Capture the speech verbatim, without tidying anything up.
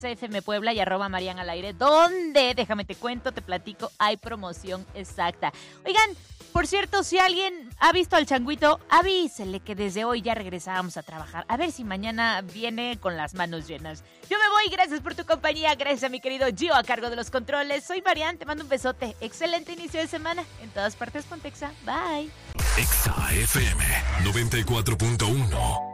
F M Puebla y arroba Marian al aire, donde, déjame te cuento, te platico, hay promoción exacta. Oigan, por cierto, si alguien ha visto al changuito, avísele que desde hoy ya regresábamos a trabajar. A ver si mañana viene con las manos llenas. Yo me voy, gracias por tu compañía, gracias a mi querido Gio a cargo de los controles. Soy Marian, te mando un besote. Excelente inicio de semana. En todas partes, Pontexa. Bye. Exa F M noventa y cuatro punto uno.